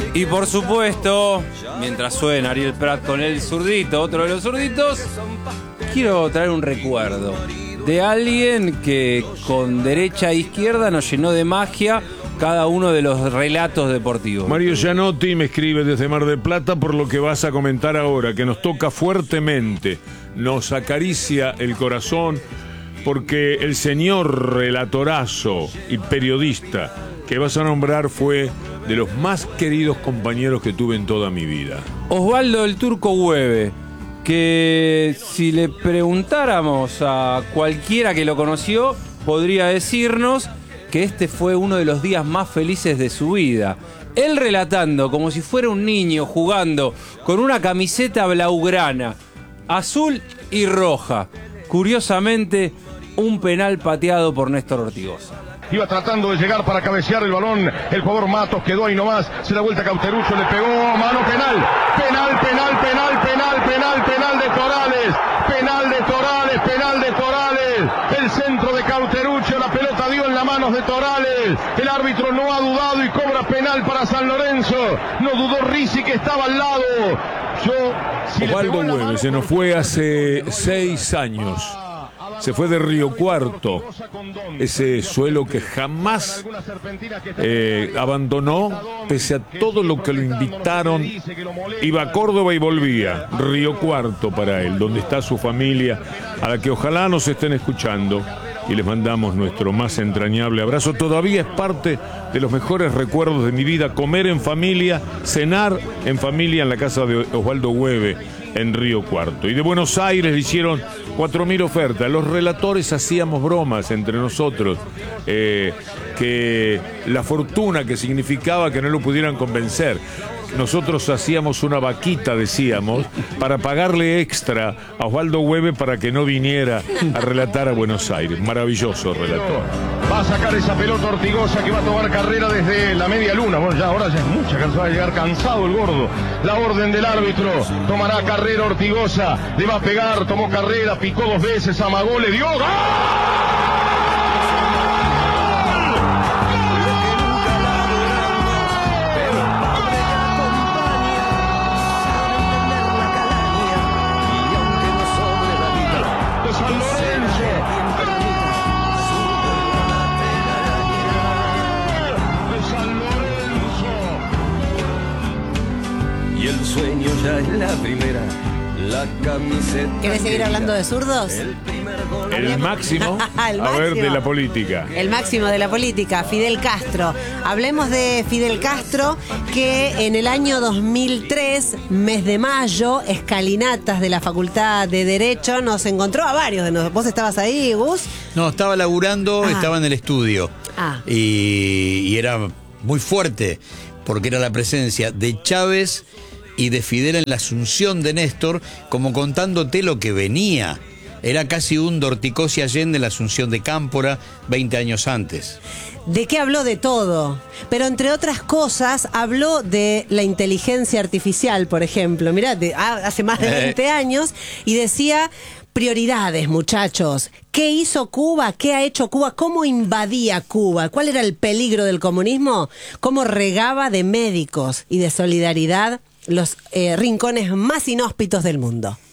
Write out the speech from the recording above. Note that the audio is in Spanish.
Y por supuesto, mientras suena Ariel Prat con el zurdito, otro de los zurditos, quiero traer un recuerdo de alguien que con derecha e izquierda nos llenó de magia cada uno de los relatos deportivos. Mario Gianotti me escribe desde Mar del Plata por lo que vas a comentar ahora, que nos toca fuertemente, nos acaricia el corazón, porque el señor relatorazo y periodista que vas a nombrar fue de los más queridos compañeros que tuve en toda mi vida. Osvaldo el Turco Hueve, que si le preguntáramos a cualquiera que lo conoció, podría decirnos que este fue uno de los días más felices de su vida. Él relatando como si fuera un niño jugando con una camiseta blaugrana, azul y roja. Curiosamente, un penal pateado por Néstor Ortigosa. Iba tratando de llegar para cabecear el balón. El jugador Matos quedó ahí nomás. Se da vuelta Cauterucho, le pegó. Mano, penal. Penal, penal, penal, penal, penal, penal de Torales. Penal de Torales, penal de Torales. El centro de Cauterucho, la pelota dio en las manos de Torales. El árbitro no ha dudado y cobra penal para San Lorenzo. No dudó Ricci, que estaba al lado. Osvaldo Hueve se nos fue hace 6 años. Se fue de Río Cuarto, ese suelo que jamás abandonó, pese a todo lo que lo invitaron. Iba a Córdoba y volvía. Río Cuarto para él, donde está su familia, a la que ojalá nos estén escuchando. Y les mandamos nuestro más entrañable abrazo. Todavía es parte de los mejores recuerdos de mi vida, comer en familia, cenar en familia en la casa de Osvaldo Hueve en Río Cuarto. Y de Buenos Aires le hicieron 4.000 ofertas. Los relatores hacíamos bromas entre nosotros, que la fortuna que significaba que no lo pudieran convencer. Nosotros hacíamos una vaquita, decíamos, para pagarle extra a Osvaldo Hueve para que no viniera a relatar a Buenos Aires. Maravilloso relator. Va a sacar esa pelota Ortigosa, que va a tomar carrera desde la media luna. Bueno, ahora ya es mucha, va a llegar cansado el gordo. La orden del árbitro, tomará carrera Ortigosa, le va a pegar, tomó carrera, picó 2 veces, amagó, le dio ¡gol! Sueño ya es la primera, la camiseta. ¿Querés seguir hablando de zurdos? El máximo, El a ver, máximo. de la política. El máximo de la política, Fidel Castro. Hablemos de Fidel Castro, que en el año 2003, mes de mayo, escalinatas de la Facultad de Derecho, nos encontró a varios de nosotros. ¿Vos estabas ahí, Gus? No, estaba laburando, estaba en el estudio. Y era muy fuerte, porque era la presencia de Chávez y de Fidel en la asunción de Néstor, como contándote lo que venía. Era casi un Dorticós y Allende en la asunción de Cámpora 20 años antes. ¿De qué habló? De todo. Pero entre otras cosas, habló de la inteligencia artificial, por ejemplo. Mirá, hace más de 20 años, y decía: prioridades, muchachos. ¿Qué hizo Cuba? ¿Qué ha hecho Cuba? ¿Cómo invadía Cuba? ¿Cuál era el peligro del comunismo? ¿Cómo regaba de médicos y de solidaridad los rincones más inhóspitos del mundo?